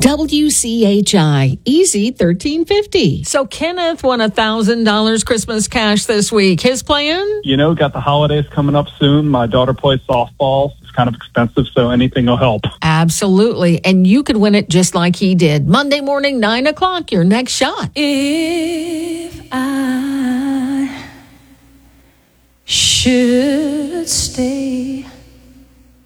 WCHI, Easy 1350. So Kenneth won $1,000 Christmas cash this week. His plan? Got the holidays coming up soon. My daughter plays softball. It's kind of expensive, so anything will help. Absolutely. And you could win it just like he did. Monday morning, 9 o'clock, your next shot.